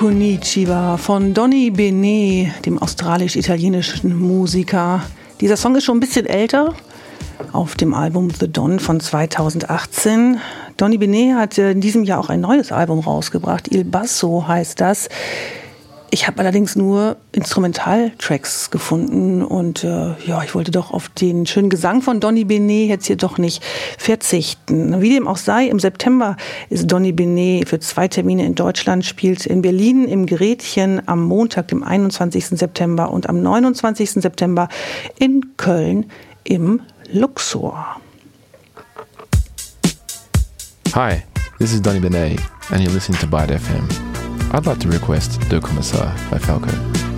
Konnichiwa von Donny Benet, dem australisch-italienischen Musiker. Dieser Song ist schon ein bisschen älter, auf dem Album The Don von 2018. Donny Benet hat in diesem Jahr auch ein neues Album rausgebracht, Il Basso heißt das. Ich habe allerdings nur Instrumentaltracks gefunden und ich wollte doch auf den schönen Gesang von Donny Benet jetzt hier doch nicht verzichten. Wie dem auch sei, im September ist Donny Benet für 2 Termine in Deutschland, spielt in Berlin im Gretchen am Montag, dem 21. September und am 29. September in Köln im Luxor. Hi, this is Donny Benet and you're listening to Byte FM. I'd like to request De Kommissar by Falco.